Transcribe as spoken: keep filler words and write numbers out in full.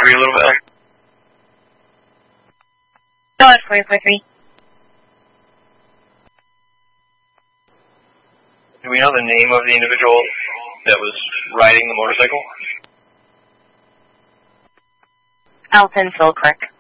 three a little bit? Go ahead, four four three. Do we know the name of the individual that was riding the motorcycle? Alton Philkirk.